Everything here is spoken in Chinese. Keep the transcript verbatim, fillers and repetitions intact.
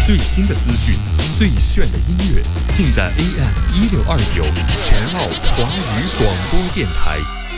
最新的资讯，最炫的音乐，尽在 A M 一六二九全澳华语广播电台。